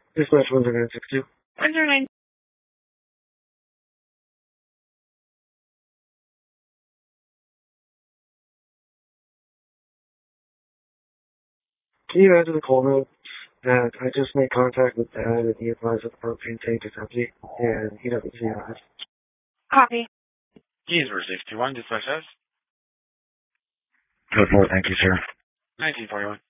Dispatch 10962. 109. Can you add to the call note that I just made contact with Dad and he advised that the propane tank is empty and he doesn't see it. Copy. Keys were 61, dispatch us. Code 4, thank you, sir. 1941.